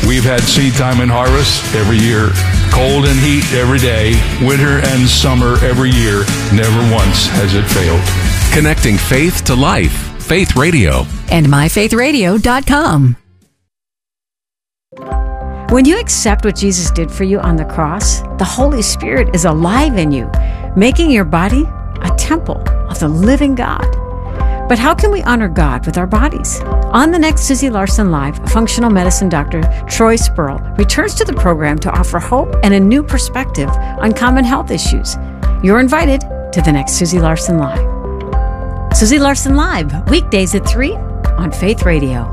We've had seed time and harvest every year, cold and heat every day, winter and summer every year. Never once has it failed. Connecting faith to life. Faith Radio. And myfaithradio.com. When you accept what Jesus did for you on the cross, the Holy Spirit is alive in you, making your body a temple of the living God. But how can we honor God with our bodies? On the next Susie Larson Live, functional medicine doctor Troy Spurl returns to the program to offer hope and a new perspective on common health issues. You're invited to the next Susie Larson Live. Susie Larson Live, weekdays at 3 on Faith Radio.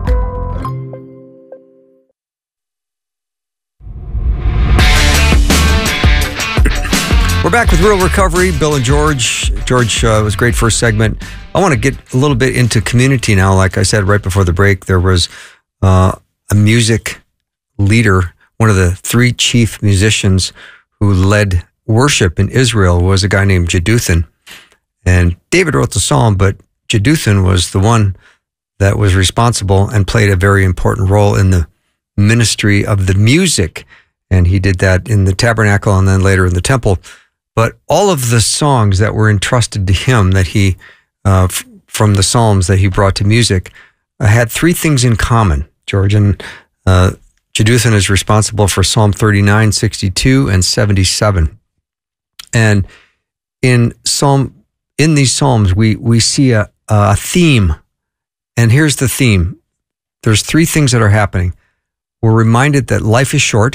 We're back with Real Recovery. Bill and George. George was a great first segment. I want to get a little bit into community now. Like I said right before the break, there was a music leader, one of the 3 chief musicians who led worship in Israel was a guy named Jeduthun. And David wrote the psalm, but Jeduthun was the one that was responsible and played a very important role in the ministry of the music. And he did that in the tabernacle and then later in the temple. But all of the songs that were entrusted to him that he, from the Psalms that he brought to music, had 3 things in common, George. And Jeduthun is responsible for Psalm 39, 62, and 77. And in these Psalms, we see a theme. And here's the theme. There's 3 things that are happening. We're reminded that life is short.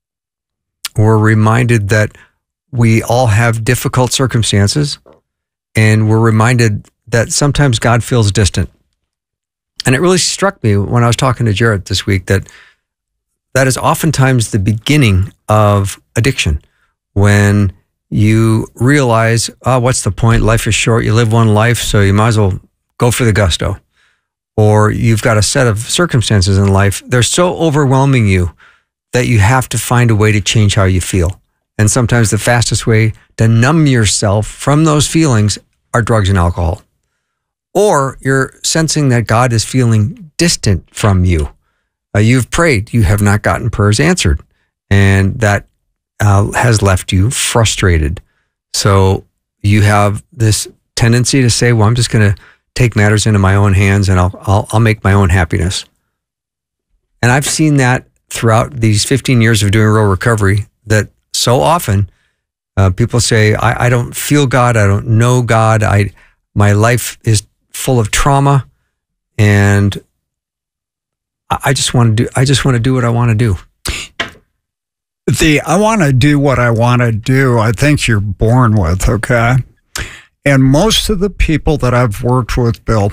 We're reminded that we all have difficult circumstances, and we're reminded that sometimes God feels distant. And it really struck me when I was talking to Jared this week that is oftentimes the beginning of addiction. When you realize, what's the point? Life is short. You live one life, so you might as well go for the gusto. Or you've got a set of circumstances in life. They're so overwhelming you that you have to find a way to change how you feel. And sometimes the fastest way to numb yourself from those feelings are drugs and alcohol. Or you're sensing that God is feeling distant from you. You've prayed, you have not gotten prayers answered, and that has left you frustrated. So you have this tendency to say, well, I'm just going to take matters into my own hands and I'll make my own happiness. And I've seen that throughout these 15 years of doing Real Recovery, that so often people say, I don't feel God, I don't know God, my life is full of trauma, and I just want to do what I want to do. I want to do what I want to do, I think you're born with, okay? And most of the people that I've worked with, Bill,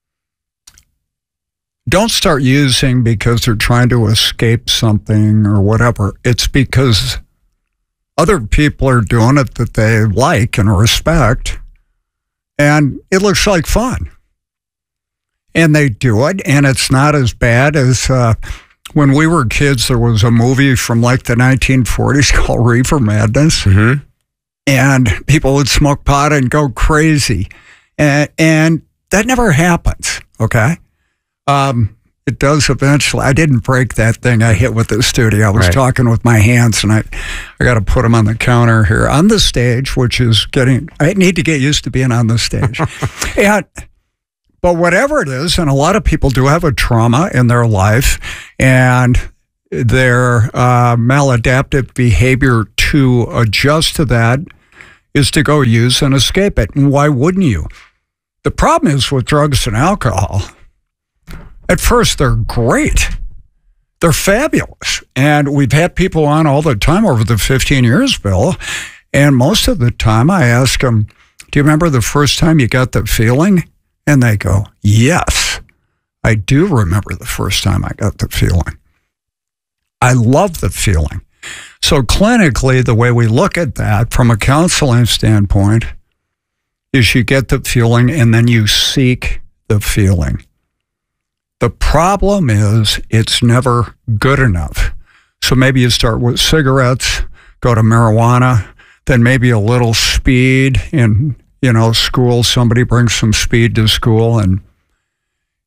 don't start using because they're trying to escape something or whatever. It's because other people are doing it that they like and respect, and it looks like fun. And they do it, and it's not as bad as when we were kids. There was a movie from like the 1940s called Reefer Madness, mm-hmm. and people would smoke pot and go crazy. And that never happens, okay? It does eventually. I didn't break that thing I hit with the studio. I was talking with my hands, and I got to put them on the counter here on the stage, which is I need to get used to being on the stage. But whatever it is, and a lot of people do have a trauma in their life, and their maladaptive behavior to adjust to that is to go use and escape it. And why wouldn't you? The problem is with drugs and alcohol, at first, they're great. They're fabulous. And we've had people on all the time over the 15 years, Bill. And most of the time I ask them, do you remember the first time you got the feeling? And they go, yes, I do remember the first time I got the feeling. I love the feeling. So clinically, the way we look at that from a counseling standpoint is you get the feeling and then you seek the feeling. The problem is it's never good enough. So maybe you start with cigarettes, go to marijuana, then maybe a little speed in, school. Somebody brings some speed to school, and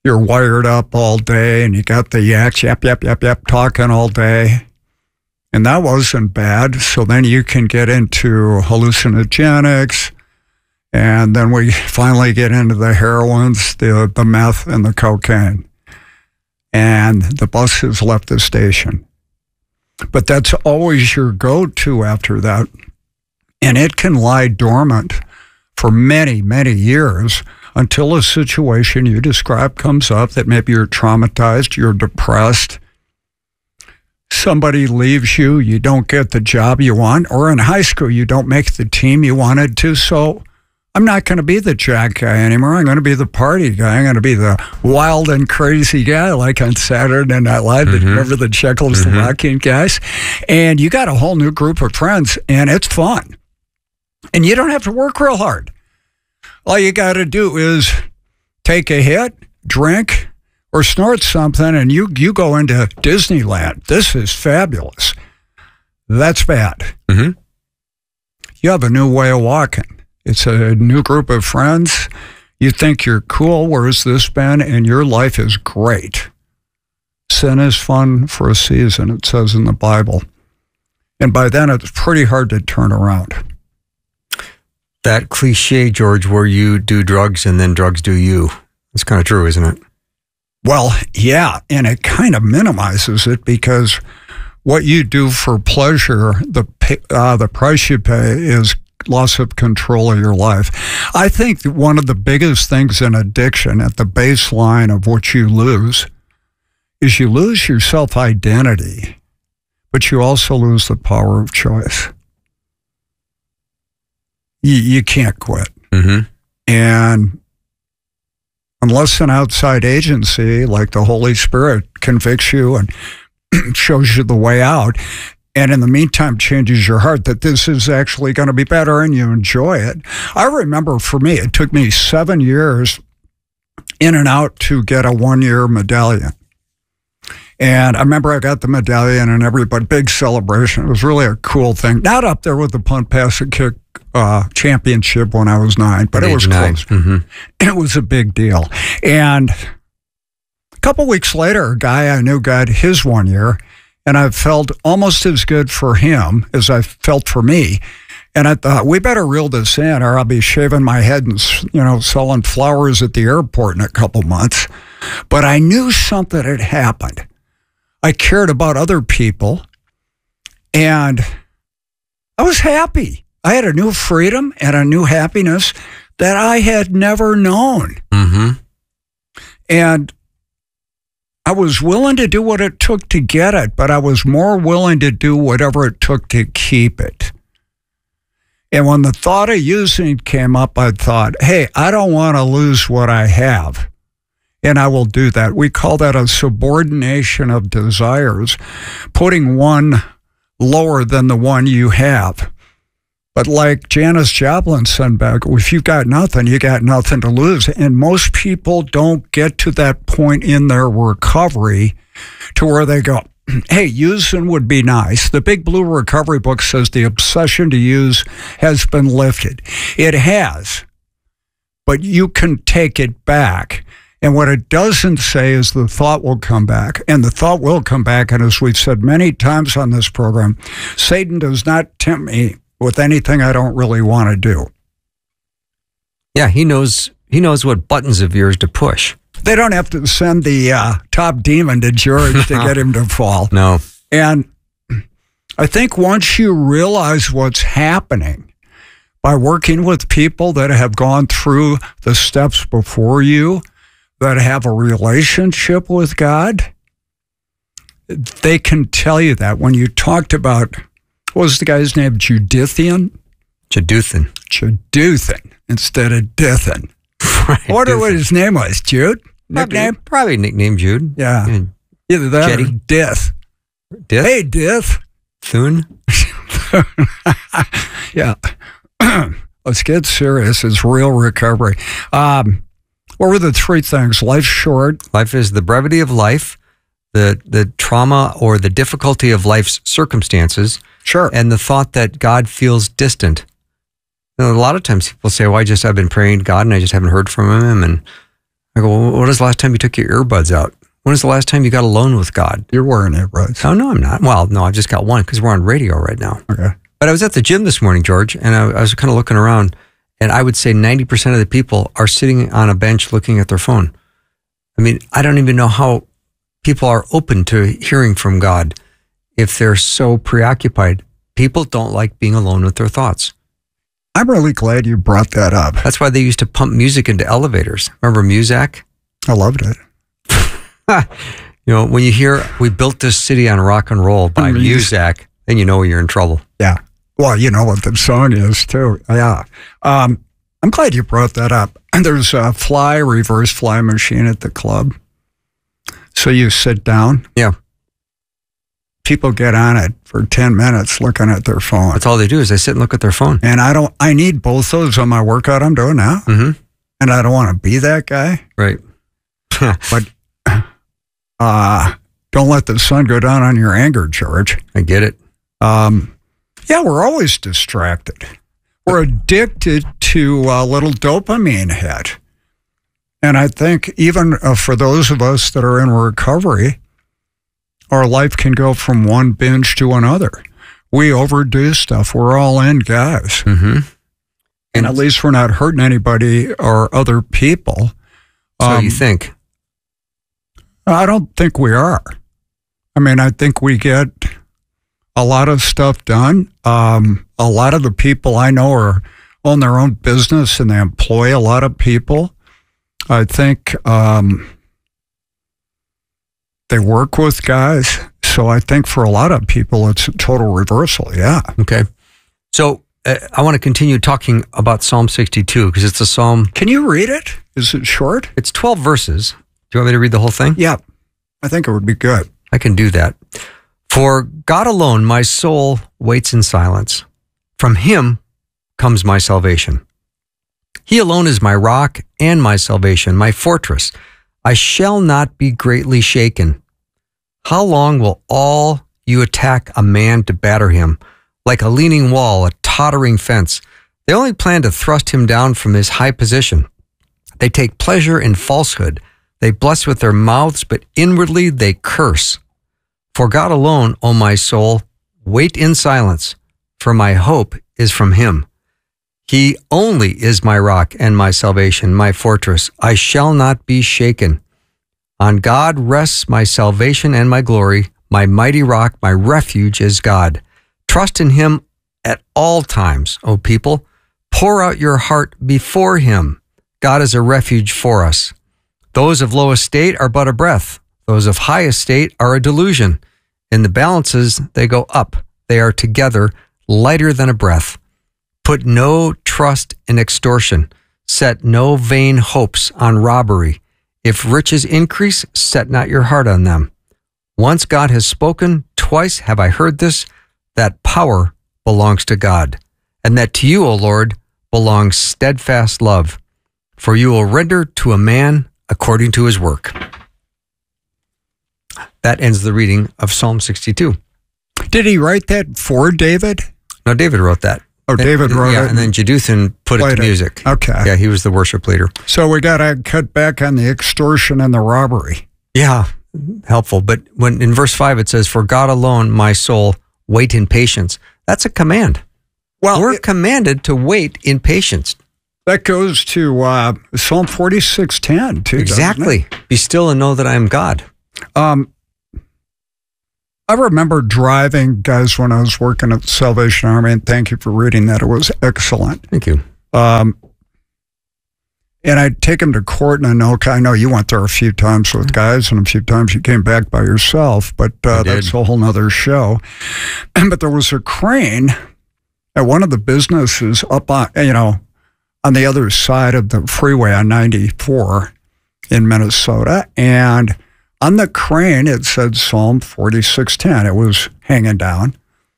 you're wired up all day and you got the yap, talking all day. And that wasn't bad. So then you can get into hallucinogenics. And then we finally get into the heroines, the meth, and the cocaine. And the bus has left the station. But that's always your go-to after that. And it can lie dormant for many, many years until a situation you describe comes up that maybe you're traumatized, you're depressed, somebody leaves you, you don't get the job you want, or in high school you don't make the team you wanted to. So I'm not going to be the jack guy anymore. I'm going to be the party guy. I'm going to be the wild and crazy guy like on Saturday Night Live. Mm-hmm. Remember the Czechoslovakian guys? And you got a whole new group of friends, and it's fun. And you don't have to work real hard. All you got to do is take a hit, drink, or snort something, and you go into Disneyland. This is fabulous. That's bad. Mm-hmm. You have a new way of walking. It's a new group of friends. You think you're cool. Where's this been? And your life is great. Sin is fun for a season, it says in the Bible. And by then, it's pretty hard to turn around. That cliche, George, where you do drugs and then drugs do you. It's kind of true, isn't it? Well, yeah, and it kind of minimizes it because what you do for pleasure, the price you pay is loss of control of your life. I think that one of the biggest things in addiction at the baseline of what you lose is you lose your self-identity, but you also lose the power of choice. You can't quit. Mm-hmm. And unless an outside agency like the Holy Spirit convicts you and shows you the way out, and in the meantime changes your heart that this is actually going to be better and you enjoy it. I remember for me, it took me 7 years in and out to get a 1-year medallion. And I remember I got the medallion and everybody, big celebration. It was really a cool thing. Not up there with the punt, pass, and kick championship when I was 9, but it was close. Mm-hmm. It was a big deal. And a couple weeks later, a guy I knew got his 1 year, and I felt almost as good for him as I felt for me. And I thought, we better reel this in or I'll be shaving my head and, selling flowers at the airport in a couple months. But I knew something had happened. I cared about other people, and I was happy. I had a new freedom and a new happiness that I had never known. Mm-hmm. And I was willing to do what it took to get it, but I was more willing to do whatever it took to keep it. And when the thought of using came up, I thought, hey, I don't want to lose what I have. And I will do that. We call that a subordination of desires, putting one lower than the one you have. But like Janis Joplin said back, if you've got nothing, you got nothing to lose. And most people don't get to that point in their recovery to where they go, hey, using would be nice. The Big Blue Recovery book says the obsession to use has been lifted. It has, but you can take it back. And what it doesn't say is the thought will come back. And the thought will come back. And as we've said many times on this program, Satan does not tempt me with anything I don't really want to do. Yeah, he knows what buttons of yours to push. They don't have to send the top demon to George to get him to fall. No. And I think once you realize what's happening by working with people that have gone through the steps before you, that have a relationship with God, they can tell you that. When you talked about, what was the guy's name? Juduthin instead of Dithin. Right, I wonder what his name was. Jude? Nickname? Probably nickname Jude. Yeah. Either that Jetty. or Dith. Dith? Hey, Dith. Thune? Yeah. Let's get serious. It's real recovery. What were the 3 things? Life's short. Life is the brevity of life, the trauma or the difficulty of life's circumstances. Sure. And the thought that God feels distant. A lot of times people say, well, I've been praying to God and I just haven't heard from him. And I go, well, when was the last time you took your earbuds out? When was the last time you got alone with God? You're wearing earbuds. Oh, no, I'm not. Well, no, I've just got one because we're on radio right now. Okay. But I was at the gym this morning, George, and I was kind of looking around, and I would say 90% of the people are sitting on a bench looking at their phone. I mean, I don't even know how people are open to hearing from God if they're so preoccupied. People don't like being alone with their thoughts. I'm really glad you brought that up. That's why they used to pump music into elevators. Remember Muzak? I loved it. You know, when you hear "We Built This City on Rock and Roll" by Muzak, then you know you're in trouble. Yeah. Well, you know what the song is, too. Yeah. I'm glad you brought that up. There's a reverse fly machine at the club. So you sit down. Yeah. People get on it for 10 minutes looking at their phone. That's all they do is they sit and look at their phone. And I need both those on my workout I'm doing now. Mm-hmm. And I don't want to be that guy. Right. But don't let the sun go down on your anger, George. I get it. Yeah, we're always distracted. We're addicted to a little dopamine hit. And I think even for those of us that are in recovery, our life can go from one binge to another. We overdo stuff. We're all in, guys. Mm-hmm. And at least we're not hurting anybody or other people. So you think? I don't think we are. I mean, I think we get a lot of stuff done. A lot of the people I know own their own business and they employ a lot of people. I think they work with guys. So I think for a lot of people, it's a total reversal. Yeah. Okay. So I want to continue talking about Psalm 62 because it's a psalm. Can you read it? Is it short? It's 12 verses. Do you want me to read the whole thing? Yeah. I think it would be good. I can do that. For God alone, my soul waits in silence. From him comes my salvation. He alone is my rock and my salvation, my fortress. I shall not be greatly shaken. How long will all you attack a man to batter him? Like a leaning wall, a tottering fence. They only plan to thrust him down from his high position. They take pleasure in falsehood. They bless with their mouths, but inwardly they curse. For God alone, O my soul, wait in silence, for my hope is from him. He only is my rock and my salvation, my fortress. I shall not be shaken. On God rests my salvation and my glory. My mighty rock, my refuge is God. Trust in him at all times, O people. Pour out your heart before him. God is a refuge for us. Those of low estate are but a breath. Those of high estate are a delusion. In the balances, they go up. They are together, lighter than a breath. Put no trust in extortion. Set no vain hopes on robbery. If riches increase, set not your heart on them. Once God has spoken, twice have I heard this, that power belongs to God, and that to you, O Lord, belongs steadfast love. For you will render to a man according to his work. That ends the reading of Psalm 62. Did he write that for David? No, David wrote that. Oh, David wrote it. Yeah, and then Jeduthun put it to music. Okay. Yeah, he was the worship leader. So we got to cut back on the extortion and the robbery. Yeah, helpful. But when in verse 5 it says, for God alone, my soul, wait in patience. That's a command. Well, we're commanded to wait in patience. That goes to Psalm 46:10 too. Exactly. Be still and know that I am God. I remember driving, guys, when I was working at the Salvation Army, and thank you for reading that. It was excellent. Thank you. And I'd take them to court, and I know you went there a few times with guys, and a few times you came back by yourself, but that's a whole nother show. But there was a crane at one of the businesses up on the other side of the freeway on 94 in Minnesota, and on the crane, it said Psalm 46:10. It was hanging down.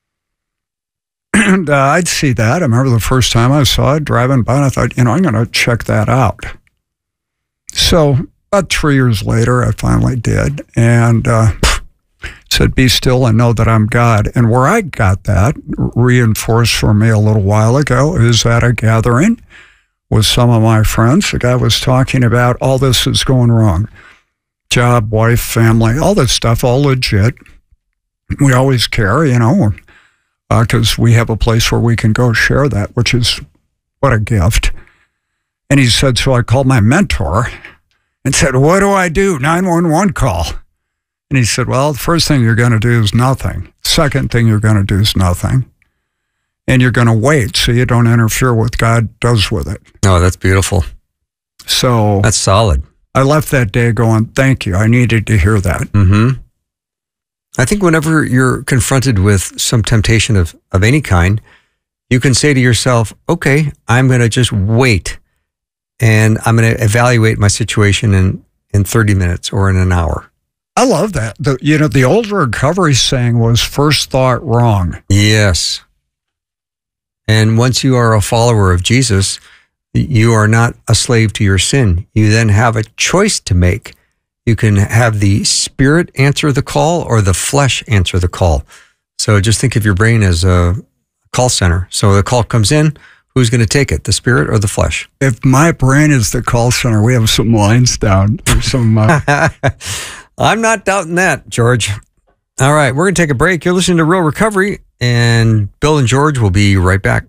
And I'd see that. I remember the first time I saw it driving by, and I thought, I'm going to check that out. So about 3 years later, I finally did. And it said, be still and know that I'm God. And where I got that, reinforced for me a little while ago, is at a gathering with some of my friends. The guy was talking about all this is going wrong. Job, wife, family, all this stuff, all legit. We always care, because we have a place where we can go share that, which is what a gift. And he said, so I called my mentor and said, what do I do? 911 call. And he said, well, the first thing you're going to do is nothing. Second thing you're going to do is nothing. And you're going to wait so you don't interfere with what God does with it. Oh, that's beautiful. So that's solid. I left that day going, thank you. I needed to hear that. Mm-hmm. I think whenever you're confronted with some temptation of any kind, you can say to yourself, okay, I'm going to just wait and I'm going to evaluate my situation in 30 minutes or in an hour. I love that. The old recovery saying was first thought wrong. Yes. And once you are a follower of Jesus, you are not a slave to your sin. You then have a choice to make. You can have the spirit answer the call or the flesh answer the call. So just think of your brain as a call center. So the call comes in, who's going to take it, the spirit or the flesh? If my brain is the call center, we have some lines down. Some. I'm not doubting that, George. All right, we're going to take a break. You're listening to Real Recovery, and Bill and George will be right back.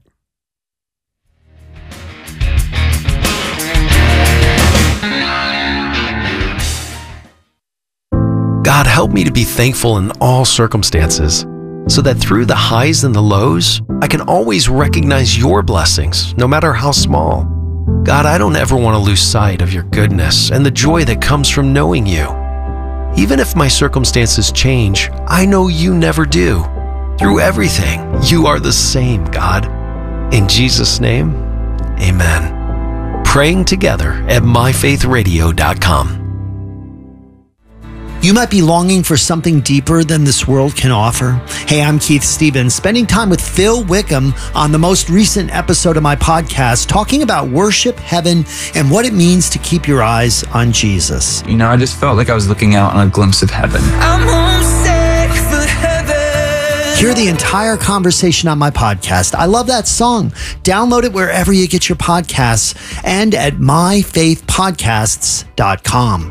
God, help me to be thankful in all circumstances, so that through the highs and the lows, I can always recognize your blessings, no matter how small. God, I don't ever want to lose sight of your goodness and the joy that comes from knowing you. Even if my circumstances change, I know you never do. Through everything, you are the same, God. In Jesus' name, amen. Praying together at myfaithradio.com. You might be longing for something deeper than this world can offer. Hey, I'm Keith Stevens, spending time with Phil Wickham on the most recent episode of my podcast, talking about worship, heaven, and what it means to keep your eyes on Jesus. I just felt like I was looking out on a glimpse of heaven. I'm homesick for heaven. Hear the entire conversation on my podcast. I love that song. Download it wherever you get your podcasts and at myfaithpodcasts.com.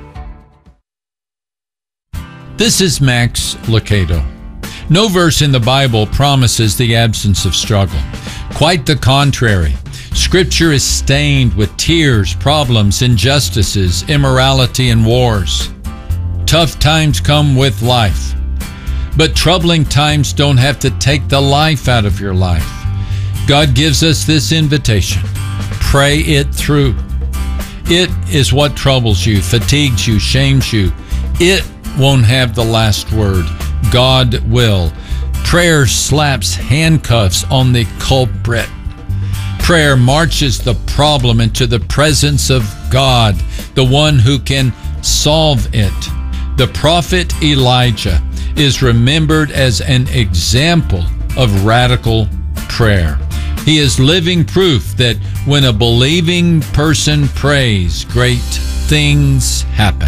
This is Max Lucado. No verse in the Bible promises the absence of struggle. Quite the contrary. Scripture is stained with tears, problems, injustices, immorality, and wars. Tough times come with life. But troubling times don't have to take the life out of your life. God gives us this invitation. Pray it through. It is what troubles you, fatigues you, shames you. It won't have the last word. God will. Prayer slaps handcuffs on the culprit. Prayer marches the problem into the presence of God, the one who can solve it. The prophet Elijah is remembered as an example of radical prayer. He is living proof that when a believing person prays, great things happen.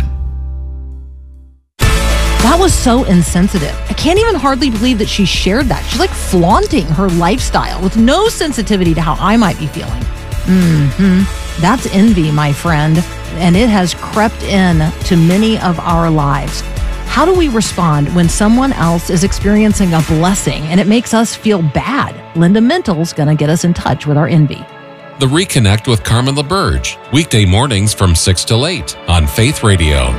That was so insensitive. I can't even hardly believe that she shared that. She's like flaunting her lifestyle with no sensitivity to how I might be feeling. That's envy, my friend, and it has crept in to many of our lives. How do we respond when someone else is experiencing a blessing and it makes us feel bad? Linda Mental's going to get us in touch with our envy. The Reconnect with Carmen LaBerge, weekday mornings from 6 till 8 on Faith Radio.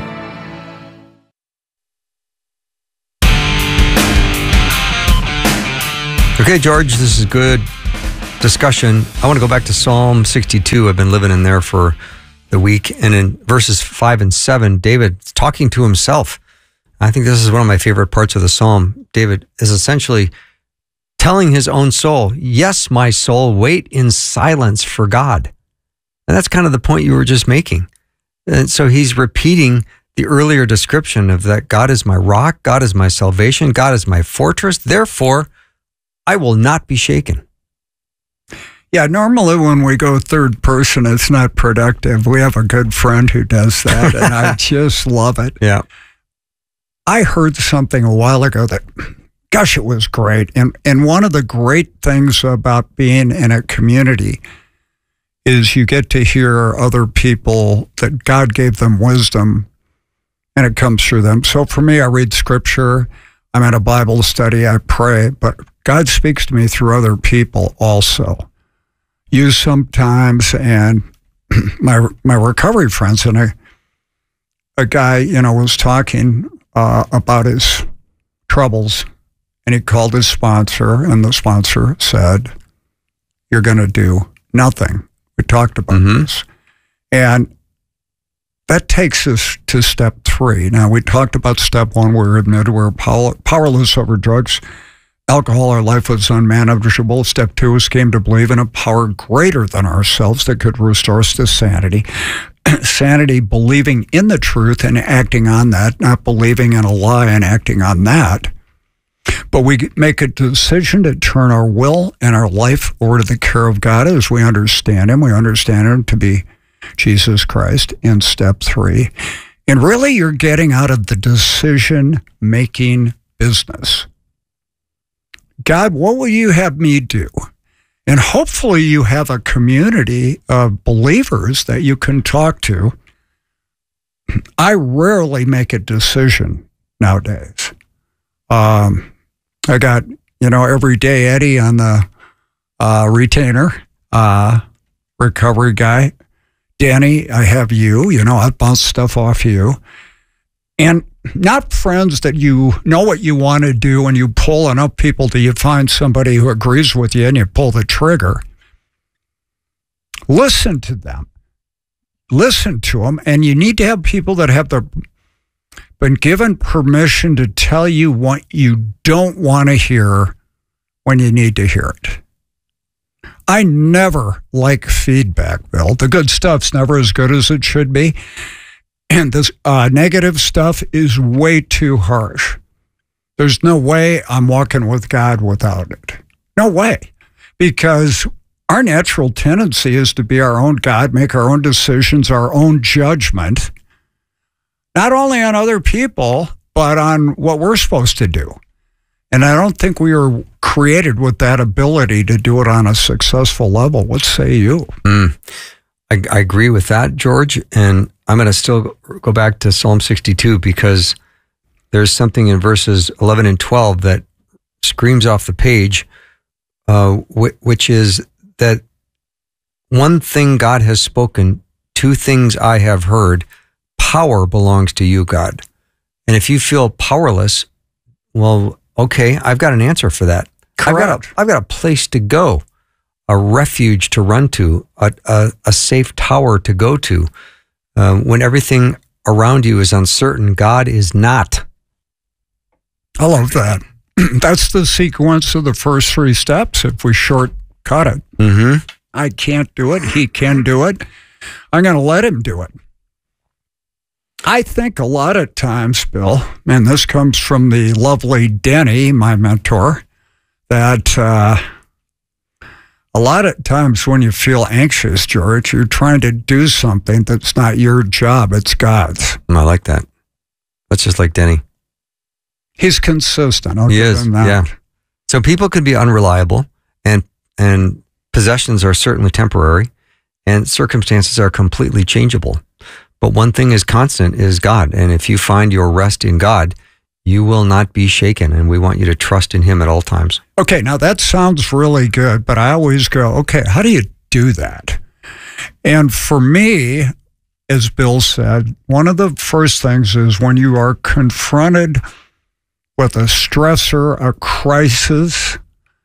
Okay, George, this is good discussion. I want to go back to Psalm 62. I've been living in there for the week. And in verses 5 and 7, David's talking to himself. I think this is one of my favorite parts of the Psalm. David is essentially telling his own soul, yes, my soul, wait in silence for God. And that's kind of the point you were just making. And so he's repeating the earlier description of that God is my rock, God is my salvation, God is my fortress. Therefore, I will not be shaken. Yeah, normally when we go third person, it's not productive. We have a good friend who does that, and I just love it. Yeah. I heard something a while ago that, gosh, it was great. And one of the great things about being in a community is you get to hear other people that God gave them wisdom, and it comes through them. So for me, I read scripture, I'm at a Bible study, I pray, but God speaks to me through other people also. You sometimes, and my recovery friends, and a guy, was talking about his troubles, and he called his sponsor, and the sponsor said, "You're going to do nothing." We talked about this. And that takes us to step 3. Now, we talked about step 1, where we admitted we're powerless over drugs, alcohol, our life was unmanageable. Step 2 is came to believe in a power greater than ourselves that could restore us to sanity. Sanity, believing in the truth and acting on that, not believing in a lie and acting on that. But we make a decision to turn our will and our life over to the care of God as we understand Him. We understand Him to be Jesus Christ in step 3. And really, you're getting out of the decision-making business. God, what will you have me do? And hopefully you have a community of believers that you can talk to. I rarely make a decision nowadays. I got, everyday Eddie on the retainer, recovery guy. Danny, I have you, I bounce stuff off you. And not friends that you know what you want to do and you pull enough people till you find somebody who agrees with you and you pull the trigger. Listen to them. Listen to them. And you need to have people that have been given permission to tell you what you don't want to hear when you need to hear it. I never like feedback, Bill. The good stuff's never as good as it should be. And this negative stuff is way too harsh. There's no way I'm walking with God without it. No way. Because our natural tendency is to be our own God, make our own decisions, our own judgment, not only on other people, but on what we're supposed to do. And I don't think we were created with that ability to do it on a successful level. What say you? I agree with that, George. And I'm going to still go back to Psalm 62 because there's something in verses 11 and 12 that screams off the page, which is that one thing God has spoken, 2 things I have heard, power belongs to you, God. And if you feel powerless, well, okay, I've got an answer for that. Correct. I've got a place to go, a refuge to run to, a safe tower to go to. When everything around you is uncertain, God is not. I love that. That's the sequence of the first 3 steps if we shortcut it. Mm-hmm. I can't do it. He can do it. I'm going to let him do it. I think a lot of times, Bill, and this comes from the lovely Denny, my mentor, that a lot of times when you feel anxious, George, you're trying to do something that's not your job, it's God's. I like that. That's just like Denny. He's consistent. He is, yeah. So people can be unreliable, and possessions are certainly temporary, and circumstances are completely changeable. But one thing is constant is God. And if you find your rest in God, you will not be shaken. And we want you to trust in Him at all times. Okay, now that sounds really good, but I always go, okay, how do you do that? And for me, as Bill said, one of the first things is when you are confronted with a stressor, a crisis,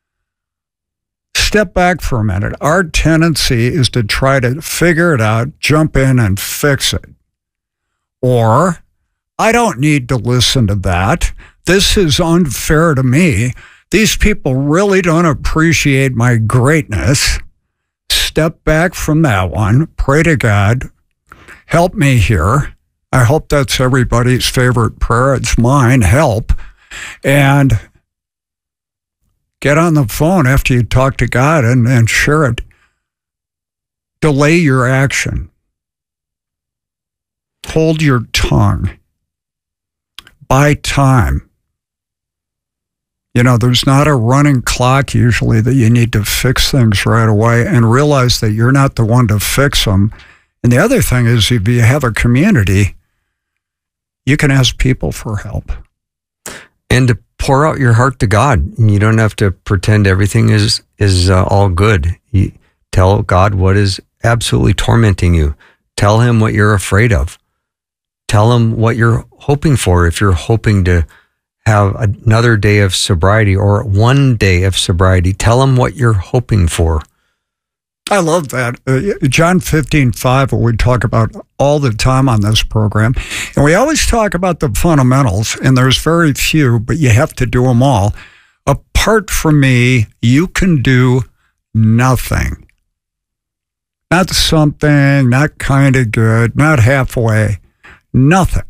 step back for a minute. Our tendency is to try to figure it out, jump in and fix it. Or, I don't need to listen to that. This is unfair to me. These people really don't appreciate my greatness. Step back from that one. Pray to God. Help me here. I hope that's everybody's favorite prayer. It's mine. Help. And get on the phone after you talk to God and share it. Delay your action. Hold your tongue. Buy time. There's not a running clock usually that you need to fix things right away, and realize that you're not the one to fix them. And the other thing is, if you have a community, you can ask people for help. And to pour out your heart to God. You don't have to pretend everything is all good. You tell God what is absolutely tormenting you. Tell him what you're afraid of. Tell him what you're hoping for. If you're hoping to have another day of sobriety or one day of sobriety, tell him what you're hoping for. I love that. John 15:5, what we talk about all the time on this program. And we always talk about the fundamentals, and there's very few, but you have to do them all. Apart from me, you can do nothing. Not something, not kind of good, not halfway, nothing.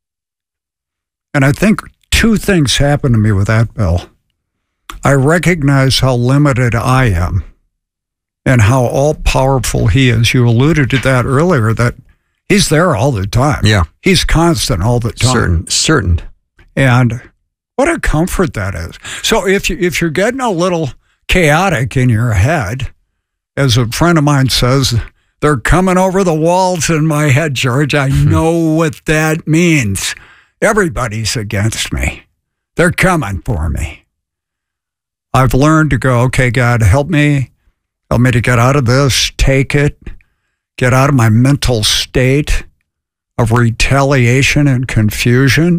And I think two things happened to me with that, Bill. I recognize how limited I am and how all-powerful he is. You alluded to that earlier, that he's there all the time. Yeah. He's constant all the time. Certain. And what a comfort that is. So if you're getting a little chaotic in your head, as a friend of mine says, they're coming over the walls in my head, George. I know what that means. Everybody's against me. They're coming for me. I've learned to go, okay, God, help me. Help me to get out of this, take it, get out of my mental state of retaliation and confusion.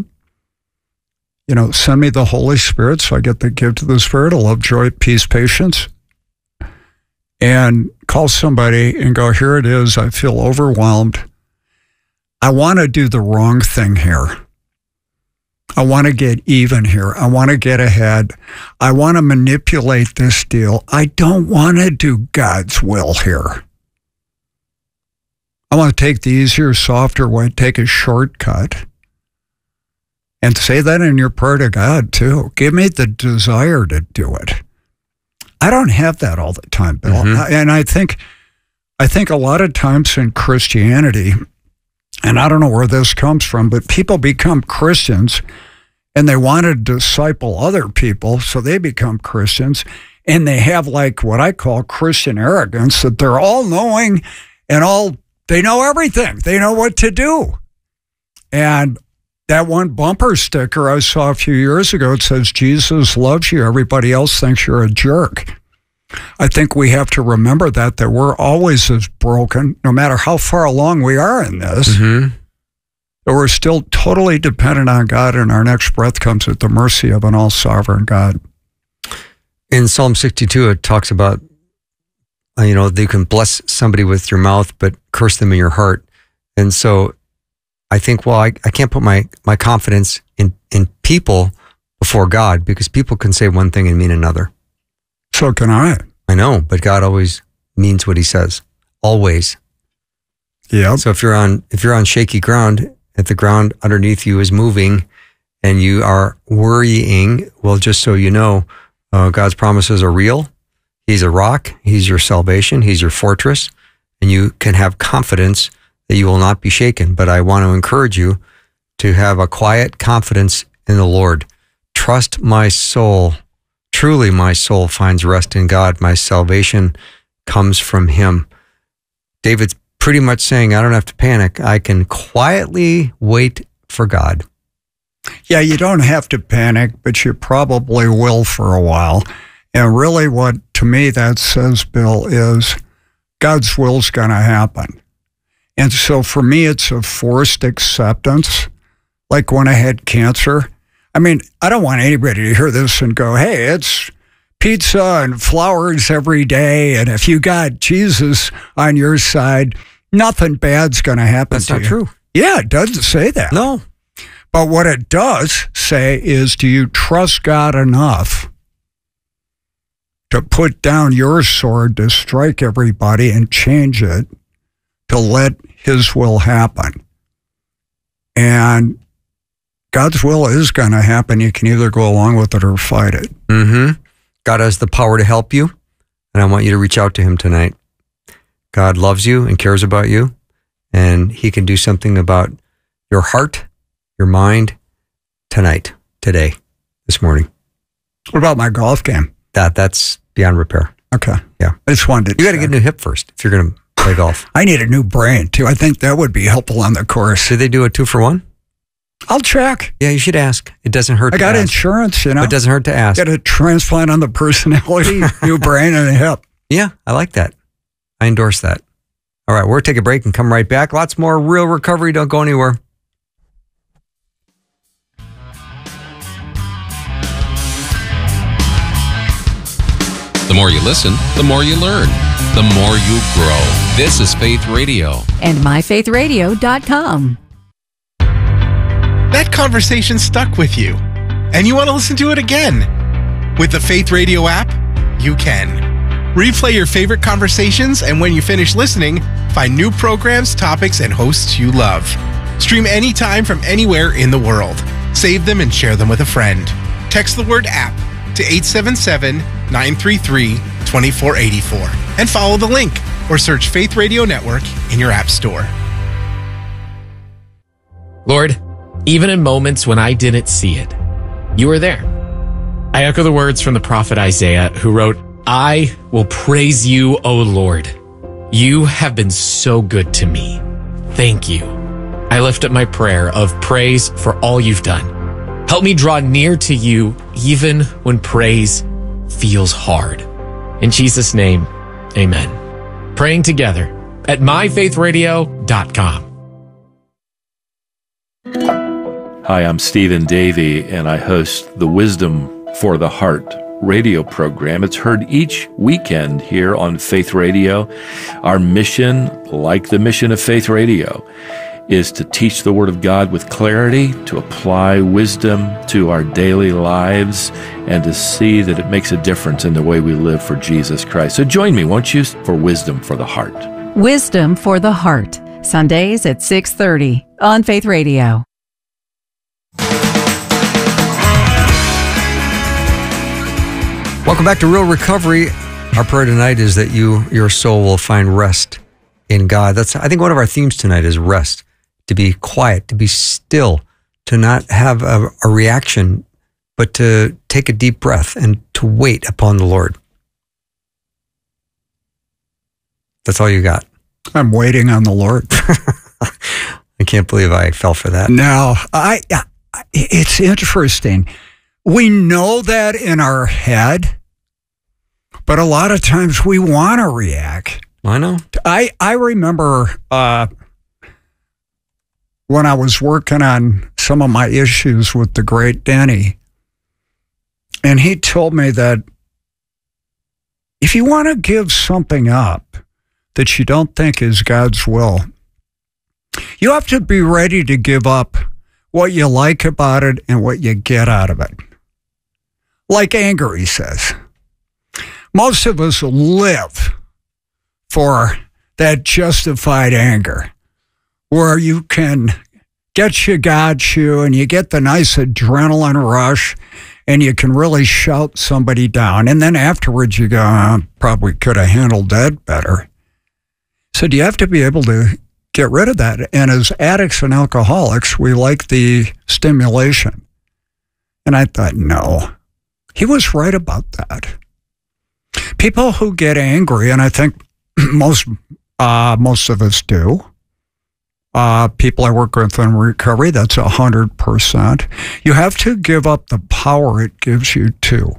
Send me the Holy Spirit so I get the gift of the Spirit of love, joy, peace, patience. And call somebody and go, here it is. I feel overwhelmed. I want to do the wrong thing here. I want to get even here. I want to get ahead. I want to manipulate this deal. I don't want to do God's will here. I want to take the easier, softer way, take a shortcut. And say that in your prayer to God, too. Give me the desire to do it. I don't have that all the time, Bill. Mm-hmm. And I think a lot of times in Christianity, and I don't know where this comes from, but people become Christians and they want to disciple other people, so they become Christians, and they have like what I call Christian arrogance, that they're all-knowing and they know everything. They know what to do. And that one bumper sticker I saw a few years ago, it says, Jesus loves you. Everybody else thinks you're a jerk. I think we have to remember that we're always as broken, no matter how far along we are in this, that we're still totally dependent on God, and our next breath comes at the mercy of an all-sovereign God. In Psalm 62, it talks about, you can bless somebody with your mouth, but curse them in your heart. And so I think, I can't put my confidence in people before God, because people can say one thing and mean another. So can I. I know, but God always means what he says. Always. Yeah. So if you're on shaky ground, if the ground underneath you is moving and you are worrying, well, just so you know, God's promises are real. He's a rock. He's your salvation. He's your fortress. And you can have confidence that you will not be shaken. But I want to encourage you to have a quiet confidence in the Lord. Trust my soul. Truly, my soul finds rest in God. My salvation comes from him. David's pretty much saying, I don't have to panic. I can quietly wait for God. Yeah, you don't have to panic, but you probably will for a while. And really what, to me, that says, Bill, is God's will's going to happen. And so for me, it's a forced acceptance. Like when I had cancer, I don't want anybody to hear this and go, hey, it's pizza and flowers every day, and if you got Jesus on your side, nothing bad's going to happen to you. That's not true. Yeah, it doesn't say that. No. But what it does say is, do you trust God enough to put down your sword to strike everybody and change it, to let his will happen? And God's will is going to happen. You can either go along with it or fight it. Mm-hmm. God has the power to help you, and I want you to reach out to him tonight. God loves you and cares about you, and he can do something about your heart, your mind, tonight, today, this morning. What about my golf game? That's beyond repair. Okay. Yeah. I just wanted to You got to get a new hip first if you're going to play golf. I need a new brain, too. I think that would be helpful on the course. Did they do a 2-for-1? I'll check. Yeah, you should ask. It doesn't hurt I to ask. got insurance, you know. It doesn't hurt to ask. Got a transplant on the personality, new brain and a hip. Yeah, I like that. I endorse that. All right, we're going to take a break and come right back. Lots more Real Recovery. Don't go anywhere. The more you listen, the more you learn, the more you grow. This is Faith Radio. And myfaithradio.com. That conversation stuck with you, and you want to listen to it again. With the Faith Radio app, you can. Replay your favorite conversations, and when you finish listening, find new programs, topics, and hosts you love. Stream anytime from anywhere in the world. Save them and share them with a friend. Text the word app to 877-933-2484 and follow the link or search Faith Radio Network in your app store. Lord, even in moments when I didn't see it, you were there. I echo the words from the prophet Isaiah, who wrote, I will praise you, O Lord. You have been so good to me. Thank you. I lift up my prayer of praise for all you've done. Help me draw near to you even when praise feels hard. In Jesus' name, amen. Praying together at myfaithradio.com. Hi, I'm Stephen Davey, and I host the Wisdom for the Heart radio program. It's heard each weekend here on Faith Radio. Our mission, like the mission of Faith Radio, is to teach the Word of God with clarity, to apply wisdom to our daily lives, and to see that it makes a difference in the way we live for Jesus Christ. So join me, won't you, for Wisdom for the Heart. Wisdom for the Heart, Sundays at 6:30 on Faith Radio. Welcome back to Real Recovery. Our prayer tonight is that your soul will find rest in God. I think one of our themes tonight is rest. To be quiet, to be still, to not have a reaction, but to take a deep breath and to wait upon the Lord. That's all you got. I'm waiting on the Lord. I can't believe I fell for that. No, it's interesting. We know that in our head, but a lot of times we want to react. I know. I remember when I was working on some of my issues with the great Denny, and he told me that if you want to give something up that you don't think is God's will, you have to be ready to give up what you like about it and what you get out of it. Like anger, he says. Most of us live for that justified anger, where you can got you, and you get the nice adrenaline rush, and you can really shout somebody down. And then afterwards you go, probably could have handled that better. So you have to be able to get rid of that. And as addicts and alcoholics, we like the stimulation. And I thought, no, he was right about that. People who get angry, and I think most of us do, people I work with in recovery, that's 100%. You have to give up the power it gives you too.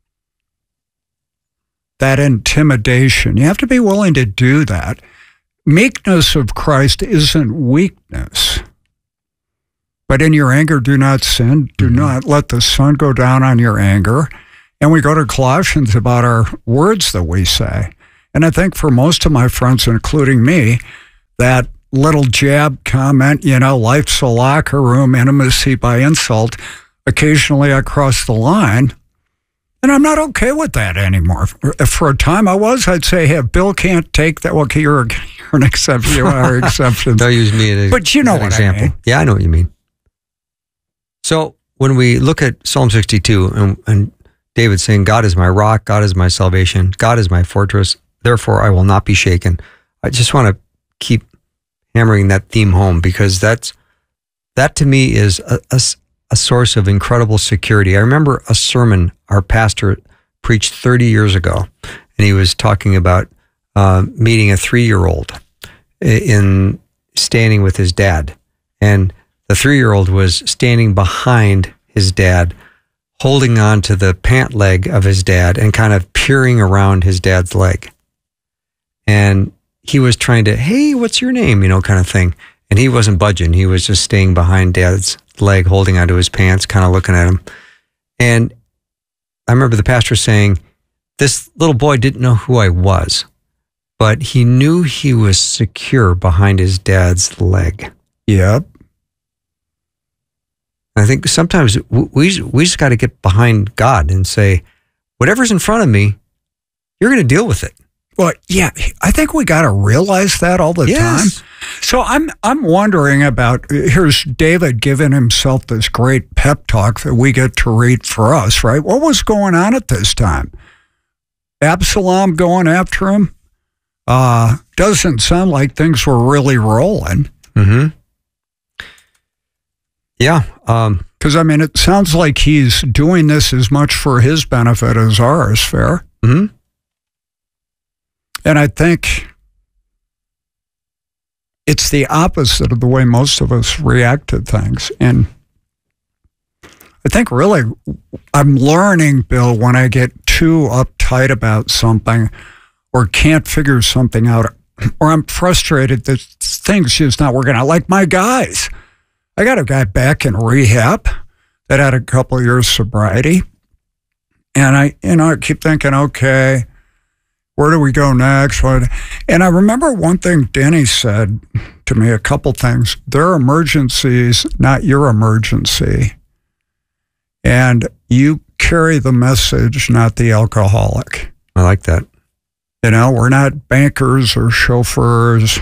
That intimidation, you have to be willing to do that. Meekness of Christ isn't weakness. But in your anger, do not sin. Do not let the sun go down on your anger. And we go to Colossians about our words that we say. And I think for most of my friends, including me, that little jab comment, life's a locker room, intimacy by insult. Occasionally I cross the line, and I'm not okay with that anymore. For a time I'd say, hey, if Bill can't take that, well, okay, you're an exception. You are an exception. Don't use me as but you know what example. I mean. Yeah, I know what you mean. So when we look at Psalm 62 and David saying, God is my rock, God is my salvation, God is my fortress, therefore I will not be shaken. I just want to keep hammering that theme home, because that to me is a source of incredible security. I remember a sermon our pastor preached 30 years ago, and he was talking about meeting a 3-year-old in standing with his dad. And the 3-year-old was standing behind his dad, holding on to the pant leg of his dad and kind of peering around his dad's leg. And he was trying to, hey, what's your name? Kind of thing. And he wasn't budging. He was just staying behind dad's leg, holding onto his pants, kind of looking at him. And I remember the pastor saying, this little boy didn't know who I was, but he knew he was secure behind his dad's leg. Yep. I think sometimes we just got to get behind God and say, whatever's in front of me, you're going to deal with it. Well, yeah, I think we got to realize that all the time. So I'm wondering about, here's David giving himself this great pep talk that we get to read for us, right? What was going on at this time? Absalom going after him? Doesn't sound like things were really rolling. Mm-hmm. Yeah. Because, it sounds like he's doing this as much for his benefit as ours, fair? Mm-hmm. And I think it's the opposite of the way most of us react to things. And I think really I'm learning, Bill, when I get too uptight about something or can't figure something out, or I'm frustrated that things just not working out. Like my guys. I got a guy back in rehab that had a couple of years sobriety. And I keep thinking, okay, where do we go next? And I remember one thing Denny said to me, a couple things. Their emergencies, not your emergency. And you carry the message, not the alcoholic. I like that. We're not bankers or chauffeurs.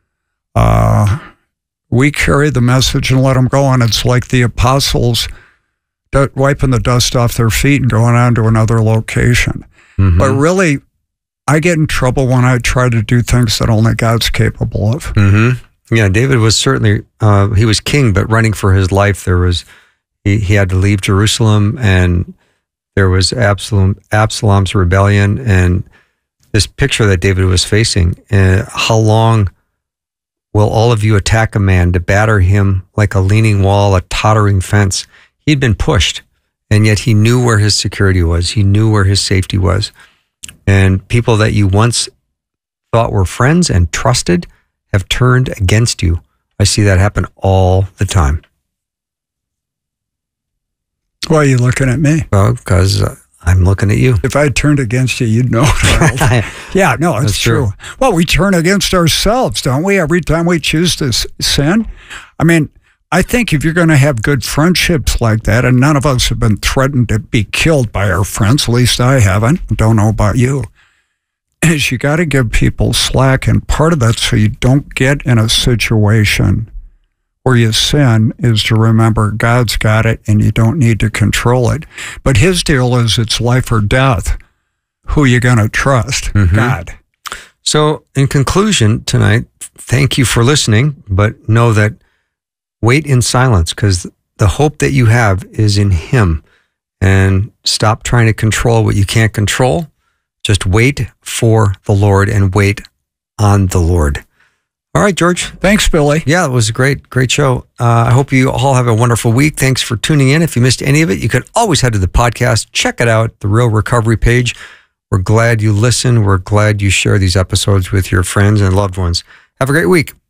We carry the message and let them go. And it's like the apostles wiping the dust off their feet and going on to another location. Mm-hmm. But really, I get in trouble when I try to do things that only God's capable of. Mm-hmm. Yeah, David was certainly, he was king, but running for his life, he had to leave Jerusalem, and there was Absalom's rebellion, and this picture that David was facing. How long will all of you attack a man to batter him like a leaning wall, a tottering fence? He'd been pushed, and yet he knew where his security was. He knew where his safety was. And people that you once thought were friends and trusted have turned against you. I see that happen all the time. Why are you looking at me? Well, because I'm looking at you. If I turned against you, you'd know it. Yeah, no, it's true. Well, we turn against ourselves, don't we? Every time we choose to sin. I think if you're going to have good friendships like that, and none of us have been threatened to be killed by our friends, at least I haven't, don't know about you, is you got to give people slack. And part of that, so you don't get in a situation where you sin, is to remember God's got it and you don't need to control it. But his deal is it's life or death. Who are you going to trust? Mm-hmm. God. So in conclusion tonight, thank you for listening, but know that wait in silence, because the hope that you have is in him. And stop trying to control what you can't control. Just wait for the Lord and wait on the Lord. All right, George. Thanks, Billy. Yeah, it was a great show. I hope you all have a wonderful week. Thanks for tuning in. If you missed any of it, you could always head to the podcast. Check it out, the Real Recovery page. We're glad you listen. We're glad you share these episodes with your friends and loved ones. Have a great week.